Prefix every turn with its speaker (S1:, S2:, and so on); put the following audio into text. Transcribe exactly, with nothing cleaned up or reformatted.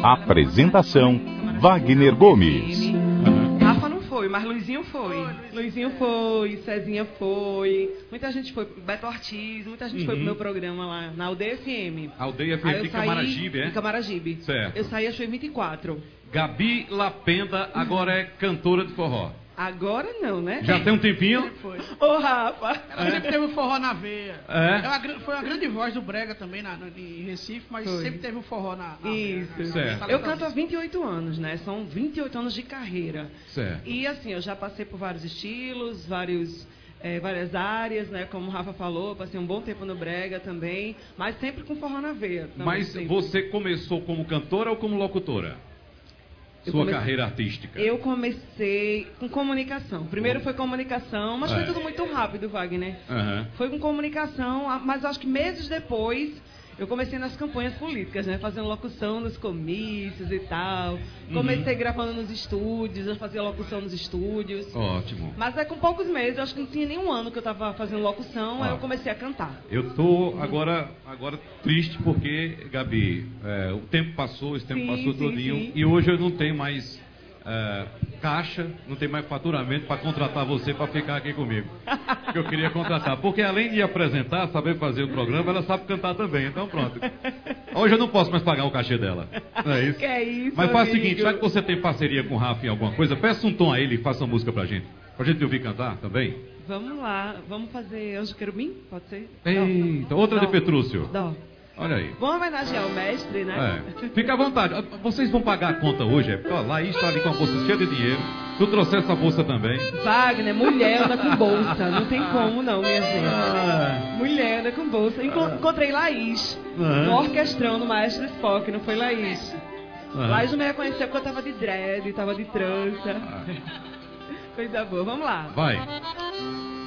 S1: Apresentação: Wagner Gomes.
S2: Rafa não foi, mas Luizinho foi. Luizinho foi, Cezinha foi, muita gente foi, Beto Ortiz, muita gente uhum. foi pro meu programa lá na Aldeia F M.
S3: Aldeia F M de Camaragibe, é?
S2: Em Camaragibe.
S3: Certo.
S2: Eu saí, achei vinte e quatro.
S3: Gabi Lapenda agora é cantora de forró.
S2: Agora não, né?
S3: Já tem um tempinho?
S2: Foi. Ô, Rafa.
S4: Ela sempre teve o forró na veia.
S3: É?
S4: Ela foi uma grande voz do Brega também na, em Recife, mas
S2: foi.
S4: sempre teve o forró na, na
S2: Isso.
S4: veia.
S3: Certo.
S2: Eu canto há vinte e oito anos, né? São vinte e oito anos de carreira.
S3: Certo.
S2: E assim, eu já passei por vários estilos, vários... É, várias áreas, né? Como o Rafa falou, passei um bom tempo no Brega também, mas sempre com forró na veia. Também,
S3: mas
S2: sempre.
S3: Você começou como cantora ou como locutora?
S2: Eu
S3: Sua
S2: comecei,
S3: carreira artística.
S2: Eu comecei com comunicação. Primeiro foi comunicação, mas é. foi tudo muito rápido, Wagner.
S3: Uhum.
S2: Foi com comunicação, mas acho que meses depois eu comecei nas campanhas políticas, né? Fazendo locução nos comícios e tal. Comecei uhum. gravando nos estúdios, eu fazia locução nos estúdios.
S3: Ótimo.
S2: Mas é com poucos meses, eu acho que não tinha nem um ano que eu estava fazendo locução, ah. aí eu comecei a cantar.
S3: Eu tô agora, agora triste porque, Gabi, é, o tempo passou, esse tempo sim, passou sim, todinho, sim. e hoje eu não tenho mais é, caixa, não tenho mais faturamento para contratar você para ficar aqui comigo. Que eu queria contratar. Porque além de apresentar, saber fazer o programa, ela sabe cantar também. Então pronto. Hoje eu não posso mais pagar o cachê dela. Não é isso?
S2: Que é isso,
S3: mas faz
S2: amigo.
S3: o seguinte, já que você tem parceria com o Rafa em alguma coisa, peça um tom a ele e faça uma música pra gente. Pra gente ouvir cantar também.
S2: Vamos lá. Vamos fazer Anjo Querubim? Pode ser?
S3: Eita, outra
S2: Dó.
S3: de Petrúcio.
S2: Dó.
S3: Olha aí.
S2: Vamos homenagear o mestre, né?
S3: É. Fica à vontade. Vocês vão pagar a conta hoje? É? Ó, Laís está ali com a bolsa cheia de dinheiro. Tu trouxe essa bolsa também?
S2: Wagner, mulher anda com bolsa. Não tem como não, minha gente. Ah. Mulher anda com bolsa. Encontrei Laís. Uhum. No orquestrão, no Maestro Spock. Não foi Laís. Uhum. Laís não me reconheceu porque eu tava de dread, tava de trança. Ah. Coisa boa. Vamos lá.
S3: Vai.